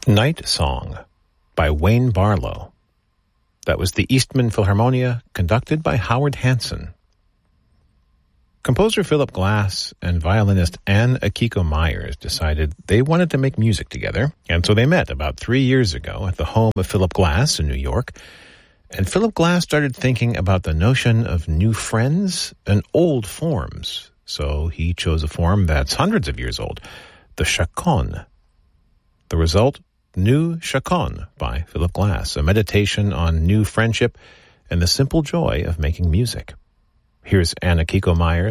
Night Song by Wayne Barlow. That was the Eastman Philharmonia, conducted by Howard Hanson. Composer Philip Glass and violinist Anne Akiko Myers decided they wanted to make music together, and so they met about 3 years ago at the home of Philip Glass in New York. And Philip Glass started thinking about the notion of new friends and old forms. So he chose a form that's hundreds of years old, the chaconne. The result, New Chaconne by Philip Glass, a meditation on new friendship and the simple joy of making music. Here's Anne Akiko Myers